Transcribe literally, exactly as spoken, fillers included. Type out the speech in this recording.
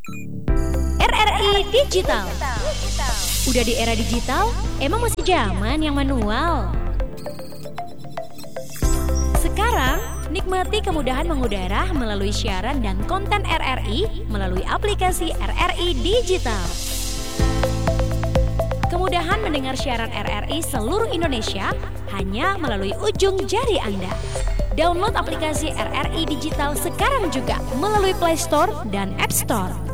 R R I Digital. Udah di era digital, emang masih zaman yang manual? Sekarang, nikmati kemudahan mengudara melalui siaran dan konten R R I melalui aplikasi R R I Digital. Kemudahan mendengar siaran R R I seluruh Indonesia hanya melalui ujung jari Anda. Download aplikasi R R I Digital sekarang juga melalui Play Store dan App Store.